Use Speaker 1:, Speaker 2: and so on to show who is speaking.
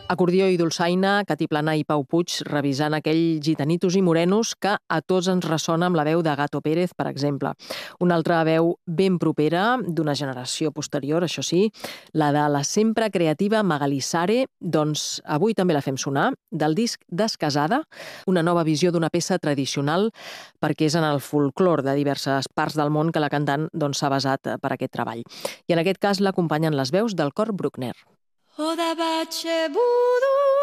Speaker 1: Acordió i dolçaina, Cati Plana i Pau Puig revisant aquell Gitanitos i Morenos que a tots ens ressona amb la veu de Gato Pérez, per exemple. Una altra veu ben propera, d'una generació posterior, això sí, la de la sempre creativa Magalí Sare, doncs avui també la fem sonar, del disc Descasada, una nova visió d'una peça tradicional, perquè és en el folclor de diverses parts del món que la cantant s'ha basat per aquest treball. I en aquest cas l'acompanyen les veus del cor Bruckner.
Speaker 2: Oda bace budu